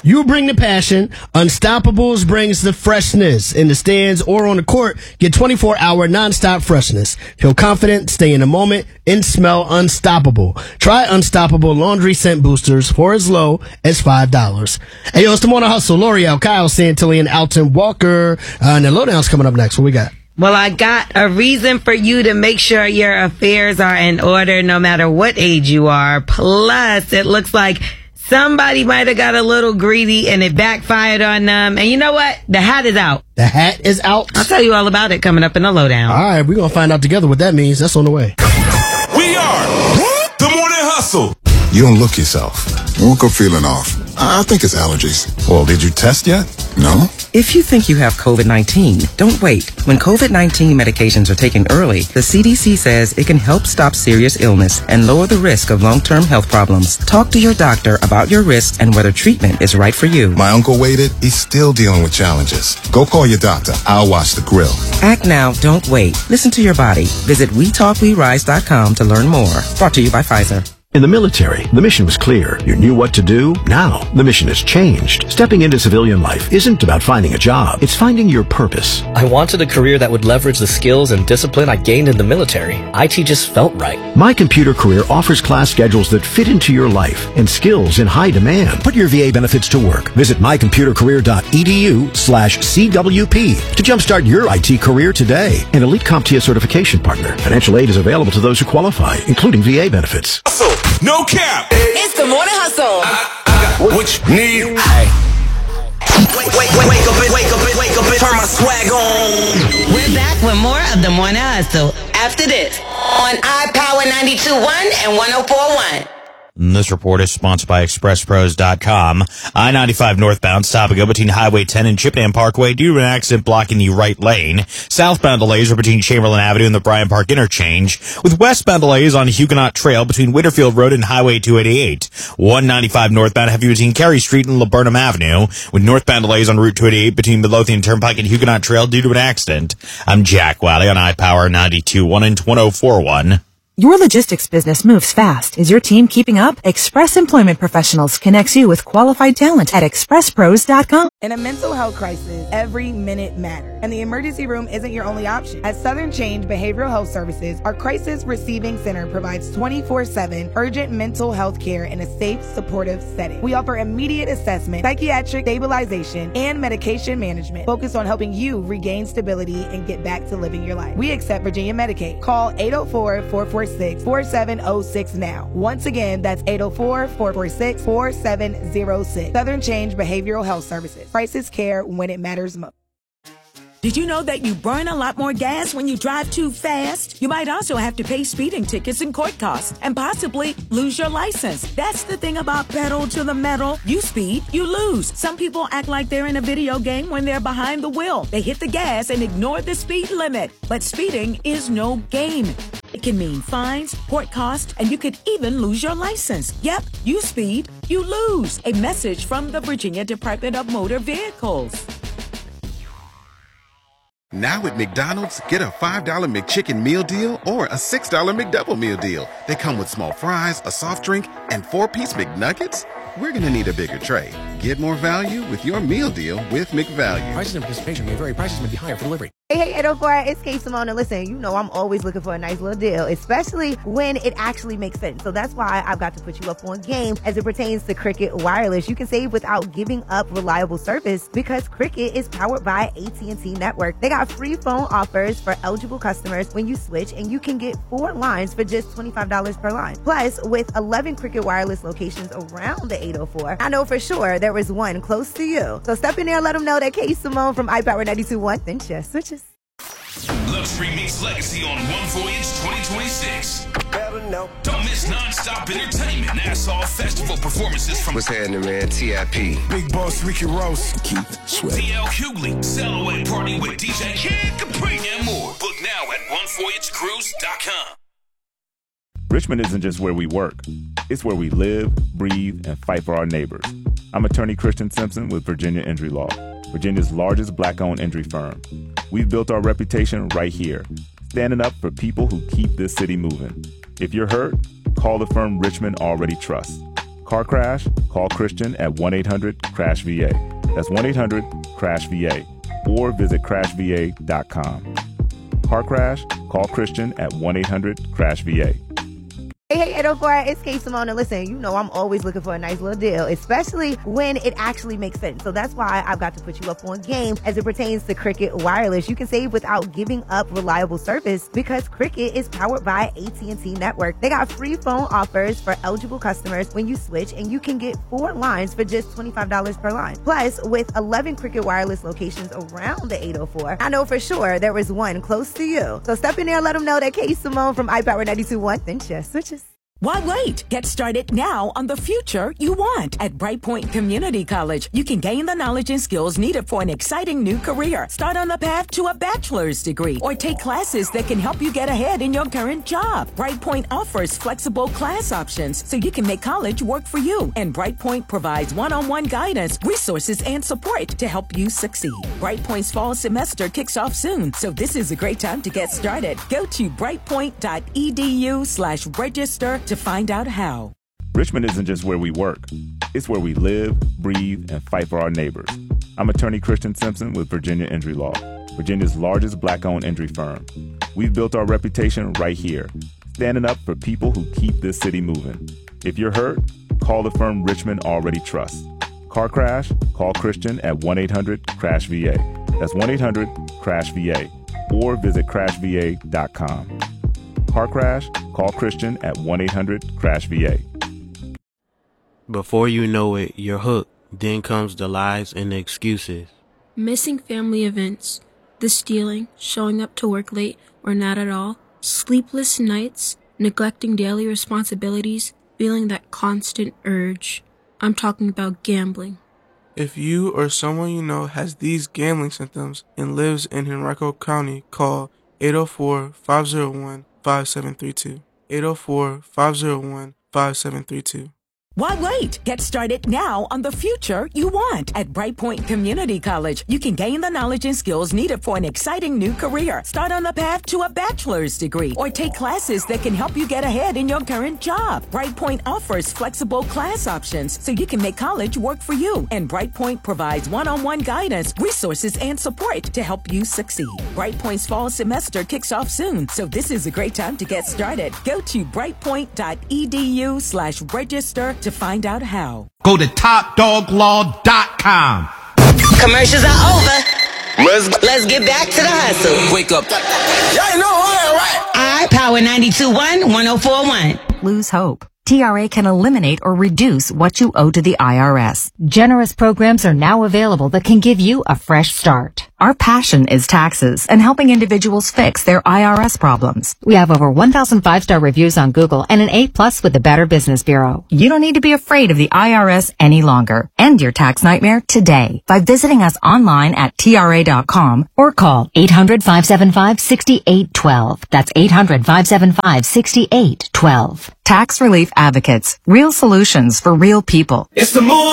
You bring the passion. Unstoppables brings the freshness. In the stands or on the court, get 24-hour nonstop freshness. Feel confident, stay in the moment, and smell unstoppable. Try Unstoppable laundry scent boosters for as low as $5. Hey, yo, it's the Morning Hustle. L'Oreal, Kyle Santilli, and Alton Walker. And the Lowdown's coming up next. What we got? Well, I got a reason for you to make sure your affairs are in order no matter what age you are. Plus, it looks like somebody might have got a little greedy and it backfired on them. And you know what? The hat is out. The hat is out? I'll tell you all about it coming up in the Lowdown. All right, we're going to find out together what that means. That's on the way. We are the Morning Hustle. You don't look yourself. Woke up feeling off. I think it's allergies. Well, did you test yet? No. If you think you have COVID-19, don't wait. When COVID-19 medications are taken early, the CDC says it can help stop serious illness and lower the risk of long-term health problems. Talk to your doctor about your risks and whether treatment is right for you. My uncle waited. He's still dealing with challenges. Go call your doctor. I'll watch the grill. Act now, don't wait. Listen to your body. Visit WeTalkWeRise.com to learn more. Brought to you by Pfizer. In the military, the mission was clear. You knew what to do. Now, the mission has changed. Stepping into civilian life isn't about finding a job. It's finding your purpose. I wanted a career that would leverage the skills and discipline I gained in the military. IT just felt right. My Computer Career offers class schedules that fit into your life and skills in high demand. Put your VA benefits to work. Visit mycomputercareer.edu/CWP to jumpstart your IT career today. An Elite CompTIA certification partner. Financial aid is available to those who qualify, including VA benefits. No cap. It's the Morning Hustle. I got what you need. Hey. Wake up, turn my swag on. We're back with more of the Morning Hustle after this on iPower 92.1 and 104.1. This report is sponsored by ExpressPros.com. I-95 northbound, stop and go between Highway 10 and Chippenham Parkway due to an accident blocking the right lane. Southbound delays are between Chamberlain Avenue and the Bryant Park interchange, with westbound delays on Huguenot Trail between Winterfield Road and Highway 288. 195 northbound heavy between Carey Street and Laburnum Avenue, with northbound delays on Route 288 between Midlothian Turnpike and Huguenot Trail due to an accident. I'm Jack Wally on iPower 92.1 and 104.1. Your logistics business moves fast. Is your team keeping up? Express Employment Professionals connects you with qualified talent at ExpressPros.com. In a mental health crisis, every minute matters, and the emergency room isn't your only option. At Southern Change Behavioral Health Services, our Crisis Receiving Center provides 24/7 urgent mental health care in a safe, supportive setting. We offer immediate assessment, psychiatric stabilization, and medication management focused on helping you regain stability and get back to living your life. We accept Virginia Medicaid. Call 804-446-4706 now. Once again, that's 804-446-4706. Southern Change Behavioral Health Services. Crisis care when it matters most. Did you know that you burn a lot more gas when you drive too fast? You might also have to pay speeding tickets and court costs and possibly lose your license. That's the thing about pedal to the metal. You speed, you lose. Some people act like they're in a video game when they're behind the wheel. They hit the gas and ignore the speed limit. But speeding is no game. It can mean fines, court costs, and you could even lose your license. Yep, you speed, you lose. A message from the Virginia Department of Motor Vehicles. Now at McDonald's, get a $5 McChicken meal deal or a $6 McDouble meal deal. They come with small fries, a soft drink, and 4-piece McNuggets. We're going to need a bigger tray. Get more value with your meal deal with McValue. Prices and participation may vary. Prices may be higher for delivery. Hey, 804, it's Kay Simone. And listen, you know I'm always looking for a nice little deal, especially when it actually makes sense. So that's why I've got to put you up on game as it pertains to Cricket Wireless. You can save without giving up reliable service because Cricket is powered by AT&T Network. They got free phone offers for eligible customers when you switch, and you can get 4 lines for just $25 per line. Plus, with 11 Cricket Wireless locations around the 804, I know for sure there is one close to you. So step in there and let them know that Kay Simone from iPower 92.1 sent you. Switches. Luxury Meets Legacy on One Voyage 2026. Don't miss non-stop entertainment. Nassau Festival performances from what's happening, man? TIP, Big Boss Ricky Ross, Keith Sweat, DL Hughley, Sail Party with DJ Kid Capri, and more. Book now at OneVoyageCruise.com. Richmond isn't just where we work. It's where we live, breathe, and fight for our neighbors. I'm attorney Christian Simpson with Virginia Injury Law, Virginia's largest black-owned injury firm. We've built our reputation right here, standing up for people who keep this city moving. If you're hurt, call the firm Richmond already trusts. Car crash? Call Christian at 1-800-CRASH-VA. That's 1-800-CRASH-VA. Or visit crashva.com. Car crash? Call Christian at 1-800-CRASH-VA. Hey, 804, it's Kay Simone. And listen, you know I'm always looking for a nice little deal, especially when it actually makes sense. So that's why I've got to put you up on game as it pertains to Cricket Wireless. You can save without giving up reliable service because Cricket is powered by AT&T Network. They got free phone offers for eligible customers when you switch, and you can get 4 lines for just $25 per line. Plus, with 11 Cricket Wireless locations around the 804, I know for sure there is one close to you. So step in there and let them know that Kay Simone from iPower 92.1 sent you. Switches. Why wait? Get started now on the future you want at Brightpoint Community College. You can gain the knowledge and skills needed for an exciting new career. Start on the path to a bachelor's degree or take classes that can help you get ahead in your current job. Brightpoint offers flexible class options so you can make college work for you. And Brightpoint provides one-on-one guidance, resources, and support to help you succeed. Brightpoint's fall semester kicks off soon, so this is a great time to get started. Go to brightpoint.edu/register to find out how. Richmond isn't just where we work. It's where we live, breathe, and fight for our neighbors. I'm attorney Christian Simpson with Virginia Injury Law, Virginia's largest black-owned injury firm. We've built our reputation right here, standing up for people who keep this city moving. If you're hurt, call the firm Richmond already trusts. Car crash? Call Christian at 1-800-CRASH-VA. That's 1-800-CRASH-VA. Or visit crashva.com. Car crash? Call Christian at 1-800-CRASH-VA. Before you know it, you're hooked. Then comes the lies and the excuses. Missing family events, the stealing, showing up to work late or not at all, sleepless nights, neglecting daily responsibilities, feeling that constant urge. I'm talking about gambling. If you or someone you know has these gambling symptoms and lives in Henrico County, call 804-501-5732. 804-501-5732. Why wait? Get started now on the future you want at Brightpoint Community College. You can gain the knowledge and skills needed for an exciting new career. Start on the path to a bachelor's degree or take classes that can help you get ahead in your current job. Brightpoint offers flexible class options so you can make college work for you. And Brightpoint provides one-on-one guidance, resources, and support to help you succeed. Brightpoint's fall semester kicks off soon, so this is a great time to get started. Go to brightpoint.edu/register to find out how. Go to TopDogLaw.com. Commercials are over. Let's get back to the hustle. Wake up. Y'all know all right. iPower 92.1, 104.1. Lose hope. TRA can eliminate or reduce what you owe to the IRS. Generous programs are now available that can give you a fresh start. Our passion is taxes and helping individuals fix their IRS problems. We have over 1,000 5-star reviews on Google and an A+ with the Better Business Bureau. You don't need to be afraid of the IRS any longer. End your tax nightmare today by visiting us online at TRA.com or call 800-575-6812. That's 800-575-6812. Tax Relief Advocates. Real solutions for real people. It's the move.